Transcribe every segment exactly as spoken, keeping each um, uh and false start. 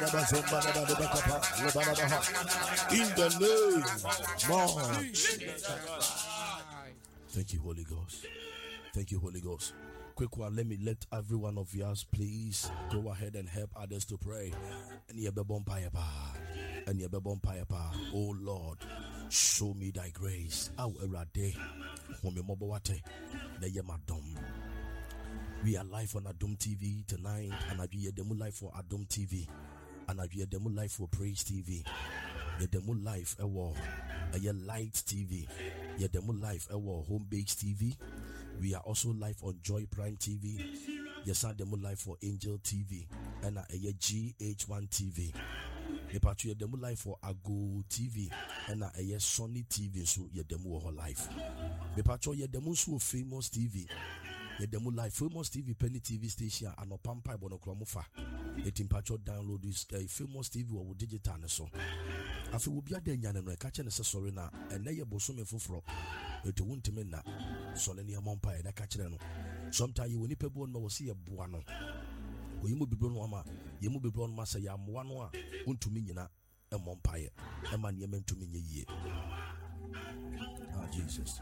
In the name of Jesus. Thank you, Holy Ghost. Thank you, Holy Ghost. Quick one, let me let every one of you please go ahead and help others to pray. And ye be bonfire pa. And ye be bonfire pa. Oh Lord, show me thy grace. Aw erade. Home mobawate. Na ye madom. We are live on Adom T V tonight, and I be a demo live for Adom T V, and I be a demo live for Praise T V. Ye demo live a war, a ye Light T V. Ye demo live a war Home Base T V. We are also live on Joy Prime T V. Yes, I demo live for Angel T V, and a ye G H one T V. Ye patch ye demo live for Ago T V, and a ye Sony T V. So ye demo whole life. Ye patch ye demo so Famous T V. Ye demo live Famous T V Penny T V station and no pampa bono kromofa. Ye timpacho download this uh, Famous T V or digital so. Afi will be a day and no catch and sorry na and ye bosume fufro. It won't mean na solenia mompa and a catcher. Sometimes you will nip a bone will see a buano. When you move be blown wama, you move be blown massa yam one one, un to me na a mompire, a man ye meant to me ye. Ah, Jesus.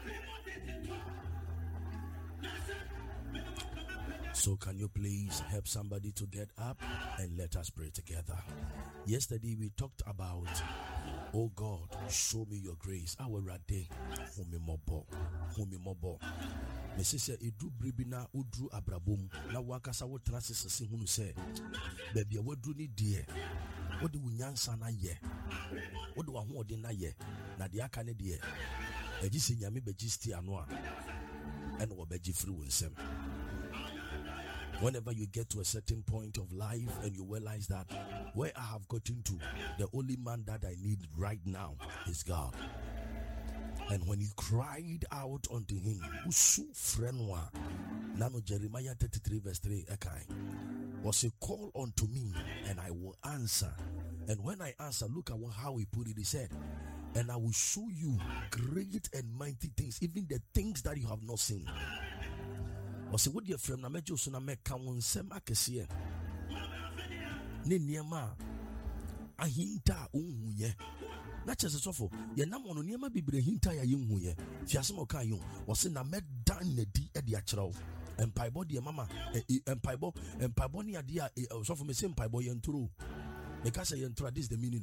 So can you please help somebody to get up and let us pray together? Yesterday we talked about, oh God, show me your grace. Our rade, home mobo, home mobo. Me say edu bribina udru abrabum na wakasa wo transis se hunu say baby a wadu ni die wodi wunyansa na ye wodi wa ho ode na ye na de aka ne de agi se nyame bagi sti ano a ene wo bagi free wonsem. Whenever you get to a certain point of life and you realize that where I have gotten to, the only man that I need right now is God. And when he cried out unto him, Usu frenwa, Nano Jeremiah thirty-three verse three, Ekai, was a call unto me and I will answer. And when I answer, look at how he put it, he said, and I will show you great and mighty things, even the things that you have not seen. Was a would your friend Namejo Suna make come on sem akesiye. Ne niema ahinta unhuye. Na chese sofo ye nam ono niema bibre hinta ya yinhuye. Fiase mo kan yon was na me dan na di e de akyerɛw. Empaibo de mama empaibo empaibo ne ade a sofo me se empaibo ye nturo. Me ka say ye nturo, this is the meaning.